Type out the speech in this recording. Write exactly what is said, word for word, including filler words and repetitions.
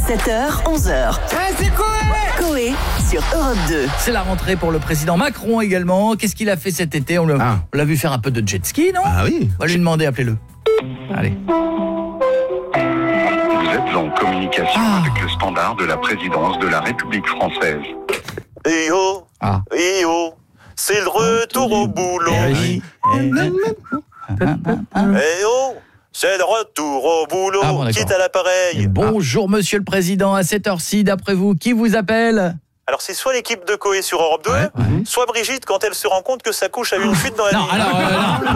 sept heures, onze heures. Ouais, c'est Coé Coé sur Europe deux. C'est la rentrée pour le président Macron également. Qu'est-ce qu'il a fait cet été? On l'a, Ah. on l'a vu faire un peu de jet ski, non? Ah oui. On va lui demander, appelez-le. Allez. Vous êtes en communication Ah. avec le standard de la présidence de la République française. Eh oh, Ah. eh oh, c'est le retour au boulot. Eh oui. Eh, Eh oh, c'est le retour au boulot. Ah bon, d'accord. Quitte à l'appareil. Bonjour Monsieur le Président, à cette heure-ci, d'après vous, qui vous appelle? Alors c'est soit l'équipe de Coé sur Europe deux, Ouais, ouais. soit Brigitte quand elle se rend compte que sa couche a eu une fuite dans la Non, nuit. alors, euh, non.